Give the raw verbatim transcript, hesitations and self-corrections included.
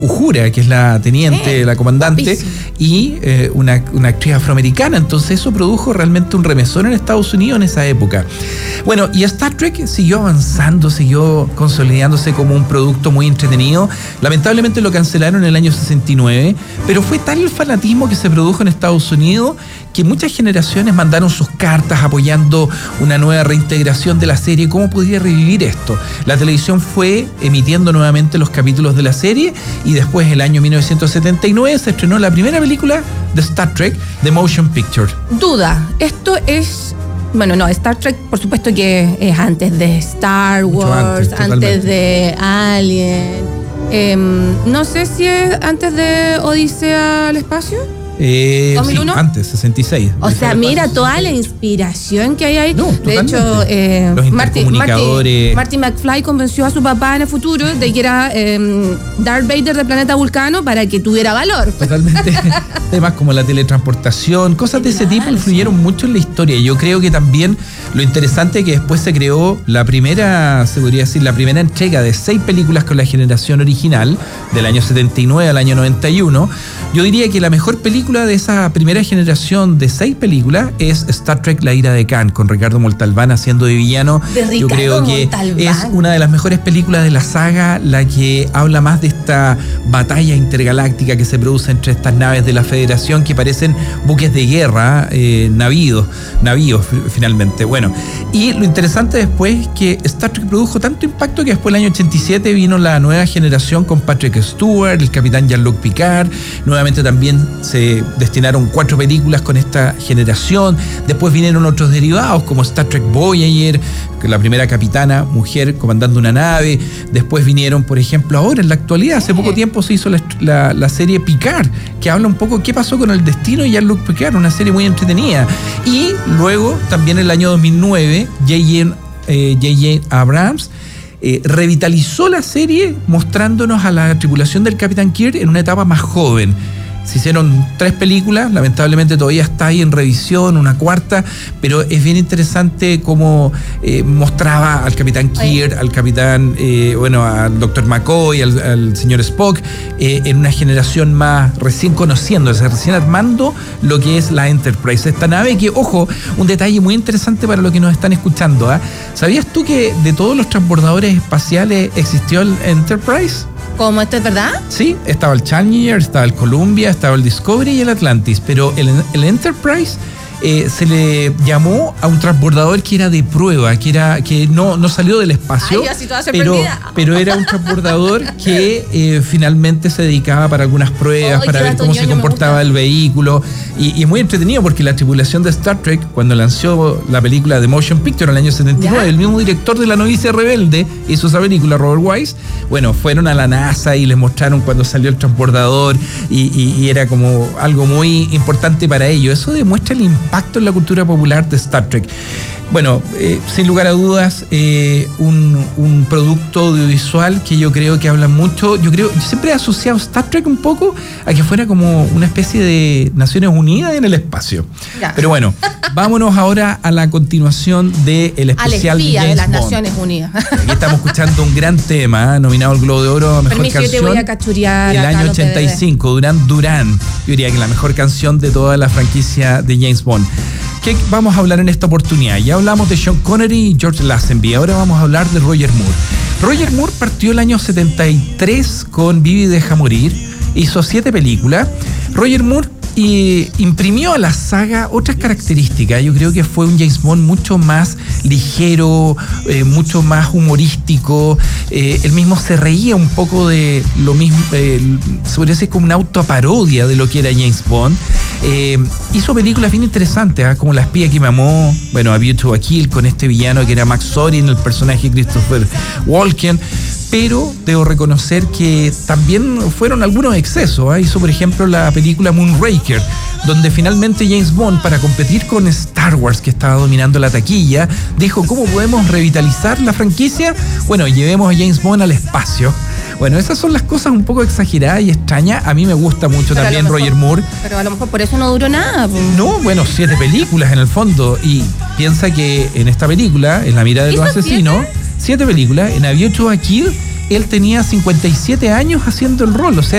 Uhura, que es la teniente, eh, la comandante, guapísimo. y eh, una, una actriz afroamericana. Entonces eso produjo realmente un remesón en Estados Unidos en esa época. Bueno, y Star Trek siguió avanzando, siguió consolidándose como un producto muy entretenido. Lamentablemente lo cancelaron en el año sesenta y nueve, pero fue tal el fanatismo que se produjo en Estados Unidos que muchas generaciones mandaron sus cartas apoyando una nueva reintegración de la serie. ¿Cómo podía revivir esto? La televisión fue emitiendo nuevamente los capítulos de la serie y después, el año mil novecientos setenta y nueve, se estrenó la primera película de Star Trek, The Motion Picture. Duda, esto es... Bueno, no, Star Trek por supuesto que es antes de Star Wars, antes, antes de Alien. Eh, no sé si es antes de Odisea al espacio. Eh, ¿dos mil uno? Sí, antes, sesenta y seis. O sea, mira toda la inspiración que hay ahí. No, de hecho, eh, los Marty, intercomunicadores. Marty, Marty McFly convenció a su papá en el futuro de que era eh, Darth Vader del planeta Vulcano para que tuviera valor. Totalmente. Temas como la teletransportación, cosas de ese tipo influyeron mucho en la historia. Yo creo que también lo interesante es que después se creó la primera, se podría decir, la primera entrega de seis películas con la generación original, del año setenta y nueve al año noventa y uno. Yo diría que la mejor película de esa primera generación de seis películas es Star Trek La ira de Khan, con Ricardo Montalbán haciendo de villano. De Ricardo Yo creo que Montalbán. es una de las mejores películas de la saga, la que habla más de esta batalla intergaláctica que se produce entre estas naves de la Federación que parecen buques de guerra, eh, navíos, navíos finalmente. Bueno, y lo interesante después es que Star Trek produjo tanto impacto que después, el año ochenta y siete, vino la nueva generación con Patrick Stewart, el capitán Jean-Luc Picard. Nuevamente también se destinaron cuatro películas con esta generación. Después vinieron otros derivados como Star Trek Voyager, que la primera capitana mujer comandando una nave. Después vinieron, por ejemplo, ahora en la actualidad, hace poco tiempo se hizo la, la, la serie Picard, que habla un poco qué pasó con el destino de Jean-Luc Picard, una serie muy entretenida. Y luego, también en el año dos mil nueve, J J eh, J J Abrams Eh, revitalizó la serie mostrándonos a la tripulación del Capitán Kirk en una etapa más joven. Se hicieron tres películas, lamentablemente todavía está ahí en revisión, una cuarta, pero es bien interesante cómo eh, mostraba al Capitán Kirk, al Capitán, eh, bueno, al doctor McCoy, al, al señor Spock, eh, en una generación más recién conociéndose, recién armando lo que es la Enterprise. Esta nave que, ojo, un detalle muy interesante para los que nos están escuchando, ¿eh? ¿Sabías tú que de todos los transbordadores espaciales existió el Enterprise? ¿Cómo esto es verdad? Sí, estaba el Challenger, estaba el Columbia, estaba el Discovery y el Atlantis, pero el, el Enterprise eh, se le llamó a un transbordador que era de prueba, que era que no, no salió del espacio. Ay, así toda pero, sorprendida. pero era un transbordador que eh, finalmente se dedicaba para algunas pruebas, Ay, para qué ver cómo dato se ñoño, me comportaba gusta. el vehículo. Y, y es muy entretenido porque la tripulación de Star Trek, cuando lanzó la película The Motion Picture en el año setenta y nueve, ¿Ya? el mismo director de La novicia rebelde hizo esa película, Robert Wise. Bueno, fueron a la NASA y les mostraron cuando salió el transbordador y, y, y era como algo muy importante para ellos. Eso demuestra el impacto en la cultura popular de Star Trek. Bueno, eh, sin lugar a dudas, eh, un, un producto audiovisual que yo creo que habla mucho. Yo creo, yo siempre he asociado Star Trek un poco a que fuera como una especie de Naciones Unidas en el espacio. Ya. Pero bueno, vámonos ahora a la continuación del especial Al espía de de James las Bond. Naciones Unidas. Aquí estamos escuchando un gran tema, ¿eh? Nominado al Globo de Oro a Mejor Permiso, yo te Canción. voy a cachurear El acá año los ochenta y cinco, Duran Duran. Yo diría que la mejor canción de toda la franquicia de James Bond. ¿Qué vamos a hablar en esta oportunidad? Ya hablamos de Sean Connery y George Lazenby. Ahora vamos a hablar de Roger Moore. Roger Moore partió el año setenta y tres con Vive y deja morir. Hizo siete películas. Roger Moore y imprimió a la saga otras características. Yo creo que fue un James Bond mucho más ligero, eh, mucho más humorístico. Eh, él mismo se reía un poco de lo mismo, eh, se podría decir como una autoparodia de lo que era James Bond. Eh, hizo películas bien interesantes, ¿eh? Como La espía que me amó, bueno, A View to a Kill, con este villano que era Max Zorin, el personaje Christopher Walken. Pero debo reconocer que también fueron algunos excesos, ¿eh? Hizo, por ejemplo, la película Moonraker, donde finalmente James Bond, para competir con Star Wars, que estaba dominando la taquilla, dijo, ¿cómo podemos revitalizar la franquicia? Bueno, llevemos a James Bond al espacio. Bueno, esas son las cosas un poco exageradas y extrañas. A mí me gusta mucho Pero también a lo mejor- Roger Moore. Pero a lo mejor por eso no duró nada. pues. No, bueno, siete películas en el fondo. Y piensa que en esta película, en La mirada de los ¿Hizo asesinos, siete películas, en A View to a Kill, él tenía cincuenta y siete años haciendo el rol, o sea,